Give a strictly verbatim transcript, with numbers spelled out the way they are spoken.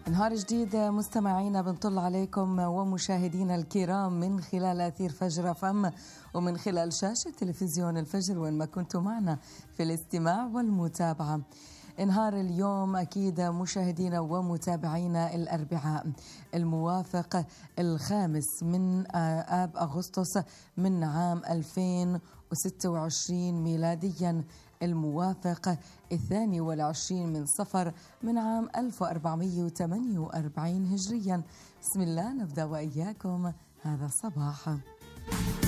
نهار جديد مستمعينا، بنطل عليكم ومشاهدينا الكرام من خلال أثير فجر فم ومن خلال شاشة تلفزيون الفجر وين ما كنتوا معنا في الاستماع والمتابعة. نهار اليوم أكيد مشاهدينا ومتابعينا الأربعاء الموافق الخامس من آب أغسطس من عام ألفين وستة وعشرين ميلاديا، الموافق الثاني والعشرين من صفر من عام ألف وأربعمائة وثمانية وأربعين هجريا. بسم الله نبدأ وإياكم هذا الصباح.